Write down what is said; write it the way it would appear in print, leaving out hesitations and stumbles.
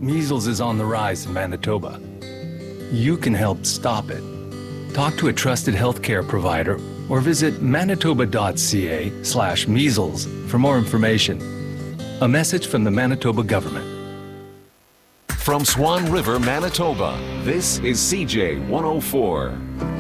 Measles is on the rise in Manitoba. You can help stop it. Talk to a trusted healthcare provider or visit manitoba.ca/measles for more information. A message from the Manitoba government. From Swan River, Manitoba, this is CJ 104.